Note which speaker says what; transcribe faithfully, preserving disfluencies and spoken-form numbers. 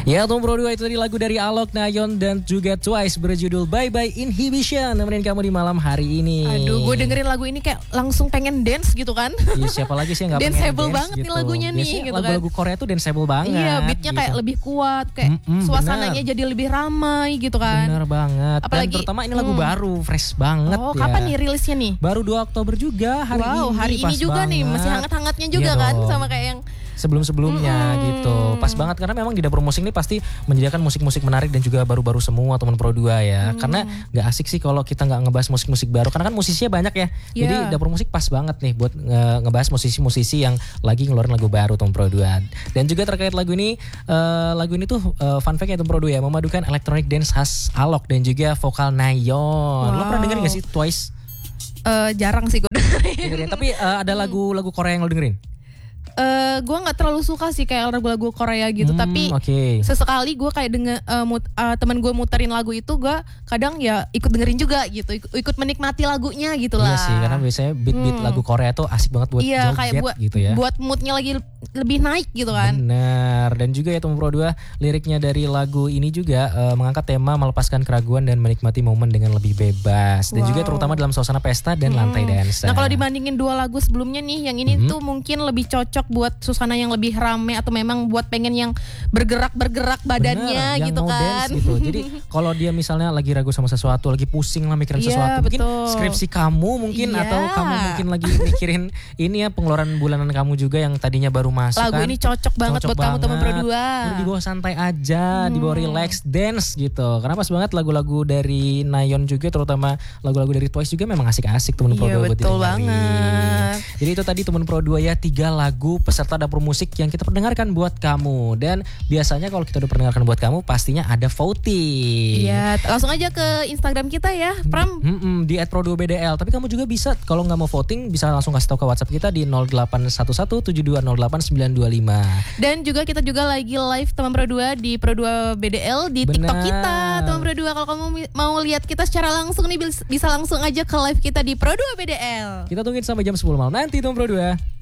Speaker 1: Ya, Tom Pro dua itu tadi lagu dari Alok, Nayeon dan juga Twice berjudul Bye Bye Inhibition, nemenin kamu di malam hari ini.
Speaker 2: Aduh, gue dengerin lagu ini kayak langsung pengen dance gitu kan.
Speaker 1: Iya, siapa lagi sih yang gak pengen dance
Speaker 2: danceable banget
Speaker 1: gitu.
Speaker 2: nih lagunya nih
Speaker 1: Biasanya
Speaker 2: gitu
Speaker 1: lagu-lagu
Speaker 2: kan.
Speaker 1: Korea tuh danceable banget.
Speaker 2: Iya, beatnya
Speaker 1: gitu.
Speaker 2: kayak lebih kuat, kayak
Speaker 1: Mm-mm,
Speaker 2: suasananya
Speaker 1: bener.
Speaker 2: jadi lebih ramai gitu kan.
Speaker 1: Bener banget.
Speaker 2: Apalagi,
Speaker 1: dan terutama ini lagu
Speaker 2: hmm.
Speaker 1: baru, fresh banget
Speaker 2: Oh,
Speaker 1: ya.
Speaker 2: kapan nih rilisnya nih?
Speaker 1: Baru dua Oktober juga hari
Speaker 2: wow,
Speaker 1: ini.
Speaker 2: hari ini
Speaker 1: pas
Speaker 2: juga
Speaker 1: banget.
Speaker 2: nih, masih hangat-hangatnya juga
Speaker 1: Iya
Speaker 2: kan
Speaker 1: dong.
Speaker 2: sama kayak yang
Speaker 1: sebelum-sebelumnya
Speaker 2: Mm-mm.
Speaker 1: gitu. Pas banget karena memang di Dapur Musik ini pasti menyediakan musik-musik menarik dan juga baru-baru semua teman Pro dua ya.
Speaker 2: Mm.
Speaker 1: Karena nggak asik sih kalau kita nggak ngebahas musik-musik baru karena kan musisinya banyak ya.
Speaker 2: Yeah.
Speaker 1: Jadi Dapur Musik pas banget nih buat nge- ngebahas musisi-musisi yang lagi ngeluarin lagu baru Tom Pro dua. Dan juga terkait lagu ini uh, lagu ini tuh uh, fun fact ya Tom Pro dua ya, memadukan electronic dance khas Alok dan juga vokal Nayeon. Lo
Speaker 2: Wow.
Speaker 1: pernah dengerin gak sih Twice?
Speaker 2: uh, jarang sih gue dengerin.
Speaker 1: Dengerin. Tapi uh, ada lagu-lagu Korea yang lo dengerin?
Speaker 2: Uh, gue nggak terlalu suka sih kayak lagu-lagu Korea gitu,
Speaker 1: Hmm,
Speaker 2: tapi
Speaker 1: okay.
Speaker 2: sesekali gue kayak denger uh, mut, uh, teman gue muterin lagu itu, gue kadang ya ikut dengerin juga gitu, ikut, ikut menikmati lagunya gitu lah.
Speaker 1: Iya sih, karena biasanya beat-beat
Speaker 2: Hmm.
Speaker 1: lagu Korea tuh asik banget buat
Speaker 2: Iya,
Speaker 1: joget
Speaker 2: kayak buat
Speaker 1: gitu ya.
Speaker 2: buat moodnya lagi lebih naik gitu kan.
Speaker 1: Benar. Dan juga ya Tom Pro dua, liriknya dari lagu ini juga uh, mengangkat tema melepaskan keraguan dan menikmati momen dengan lebih bebas. Dan
Speaker 2: Wow.
Speaker 1: juga terutama dalam suasana pesta dan
Speaker 2: Hmm.
Speaker 1: lantai dansa.
Speaker 2: Nah kalau dibandingin dua lagu sebelumnya nih, yang ini
Speaker 1: Mhm.
Speaker 2: tuh mungkin lebih cocok buat suasana yang lebih rame atau memang buat pengen yang bergerak-bergerak badannya
Speaker 1: Bener,
Speaker 2: gitu
Speaker 1: yang mau
Speaker 2: kan.
Speaker 1: dance gitu. Jadi kalau dia misalnya lagi ragu sama sesuatu, lagi pusing lah mikirin
Speaker 2: Iya,
Speaker 1: sesuatu, mungkin
Speaker 2: betul.
Speaker 1: skripsi kamu mungkin
Speaker 2: Iya.
Speaker 1: atau kamu mungkin lagi mikirin ini ya pengeluaran bulanan kamu juga yang tadinya baru masuk
Speaker 2: Lagu
Speaker 1: kan.
Speaker 2: ini cocok banget
Speaker 1: Cocok
Speaker 2: buat kamu teman Pro
Speaker 1: banget.
Speaker 2: dua.
Speaker 1: Udah dibawa santai aja,
Speaker 2: Hmm.
Speaker 1: dibawa relax dance gitu. Karena pas banget lagu-lagu dari Nayeon juga, terutama lagu-lagu dari Twice juga memang asik-asik temen Pro
Speaker 2: Iya,
Speaker 1: dua buat
Speaker 2: betul
Speaker 1: didengerin.
Speaker 2: banget.
Speaker 1: Jadi itu tadi temen Pro dua ya, tiga lagu peserta Dapur Musik yang kita perdengarkan buat kamu. Dan biasanya kalau kita udah perdengarkan buat kamu, pastinya ada voting.
Speaker 2: Iya, langsung aja ke Instagram kita ya, Pram.
Speaker 1: Mm-mm, di et pro dua b d l. Tapi kamu juga bisa kalau nggak mau voting bisa langsung kasih tahu ke WhatsApp kita di nol delapan satu satu tujuh dua nol delapan sembilan dua lima.
Speaker 2: Dan juga kita juga lagi live teman Pro dua di Pro dua B D L di
Speaker 1: Benar.
Speaker 2: TikTok kita, teman Pro dua. Kalau kamu mi- mau lihat kita secara langsung nih, bis- bisa langsung aja ke live kita di Pro dua B D L.
Speaker 1: Kita tungguin sampai jam sepuluh malam nanti teman Pro dua.